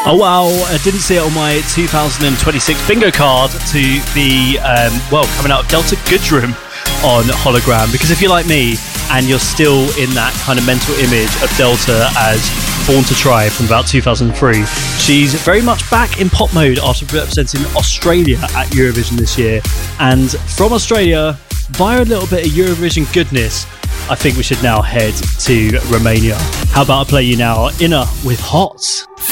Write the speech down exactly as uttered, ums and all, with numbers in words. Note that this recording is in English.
Oh wow, I didn't see it on my two thousand twenty-six bingo card to be, um, well, coming out of Delta Goodrem on Hologram, because if you're like me and you're still in that kind of mental image of Delta as Born to Try from about two thousand three, she's very much back in pop mode after representing Australia at Eurovision this year. And from Australia, via a little bit of Eurovision goodness, I think we should now head to Romania. How about I play you now Inner with Hot?